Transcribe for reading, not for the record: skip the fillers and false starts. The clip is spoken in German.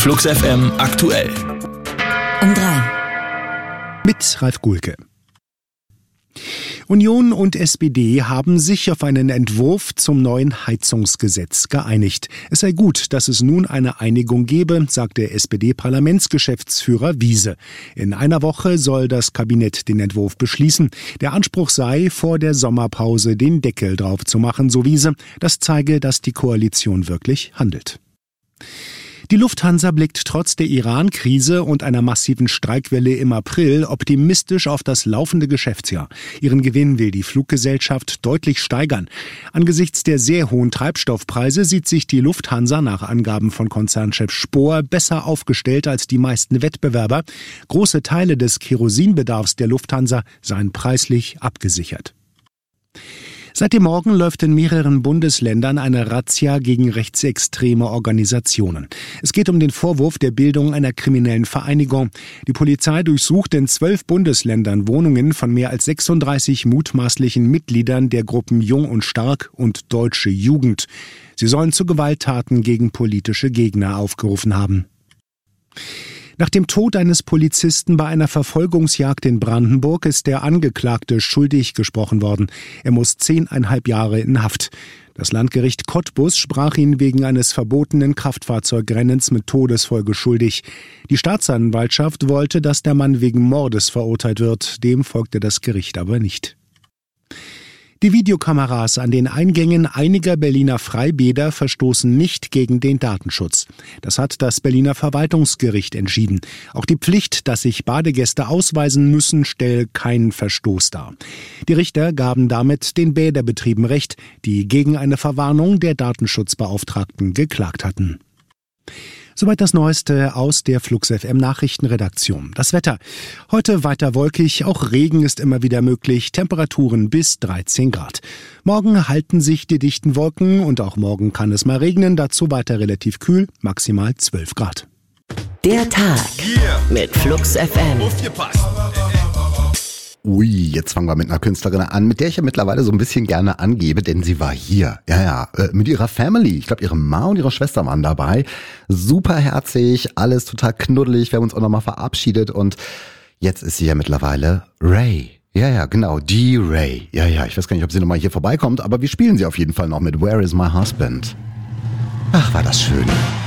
Flux FM aktuell. Um 3. Mit Ralf Gulke. Union und SPD haben sich auf einen Entwurf zum neuen Heizungsgesetz geeinigt. Es sei gut, dass es nun eine Einigung gebe, sagt der SPD-Parlamentsgeschäftsführer Wiese. In einer Woche soll das Kabinett den Entwurf beschließen. Der Anspruch sei, vor der Sommerpause den Deckel drauf zu machen, so Wiese. Das zeige, dass die Koalition wirklich handelt. Die Lufthansa blickt trotz der Iran-Krise und einer massiven Streikwelle im April optimistisch auf das laufende Geschäftsjahr. Ihren Gewinn will die Fluggesellschaft deutlich steigern. Angesichts der sehr hohen Treibstoffpreise sieht sich die Lufthansa nach Angaben von Konzernchef Spohr besser aufgestellt als die meisten Wettbewerber. Große Teile des Kerosinbedarfs der Lufthansa seien preislich abgesichert. Seit dem Morgen läuft in mehreren Bundesländern eine Razzia gegen rechtsextreme Organisationen. Es geht um den Vorwurf der Bildung einer kriminellen Vereinigung. Die Polizei durchsucht in 12 Bundesländern Wohnungen von mehr als 36 mutmaßlichen Mitgliedern der Gruppen Jung und Stark und Deutsche Jugend. Sie sollen zu Gewalttaten gegen politische Gegner aufgerufen haben. Nach dem Tod eines Polizisten bei einer Verfolgungsjagd in Brandenburg ist der Angeklagte schuldig gesprochen worden. Er muss 10,5 Jahre in Haft. Das Landgericht Cottbus sprach ihn wegen eines verbotenen Kraftfahrzeugrennens mit Todesfolge schuldig. Die Staatsanwaltschaft wollte, dass der Mann wegen Mordes verurteilt wird. Dem folgte das Gericht aber nicht. Die Videokameras an den Eingängen einiger Berliner Freibäder verstoßen nicht gegen den Datenschutz. Das hat das Berliner Verwaltungsgericht entschieden. Auch die Pflicht, dass sich Badegäste ausweisen müssen, stellt keinen Verstoß dar. Die Richter gaben damit den Bäderbetrieben Recht, die gegen eine Verwarnung der Datenschutzbeauftragten geklagt hatten. Soweit das Neueste aus der Flux FM Nachrichtenredaktion. Das Wetter. Heute weiter wolkig, auch Regen ist immer wieder möglich, Temperaturen bis 13 Grad. Morgen halten sich die dichten Wolken und auch morgen kann es mal regnen, dazu weiter relativ kühl, maximal 12 Grad. Der Tag mit Flux FM. Ui, jetzt fangen wir mit einer Künstlerin an, mit der ich ja mittlerweile so ein bisschen gerne angebe, denn sie war hier. Mit ihrer Family. Ich glaube, ihre Ma und ihre Schwester waren dabei. Super herzig, alles total knuddelig. Wir haben uns auch nochmal verabschiedet und jetzt ist sie ja mittlerweile Ray. Ja, genau, die Ray. Ja, ich weiß gar nicht, ob sie nochmal hier vorbeikommt, aber wir spielen sie auf jeden Fall noch mit Where is my husband? Ach, war das schön.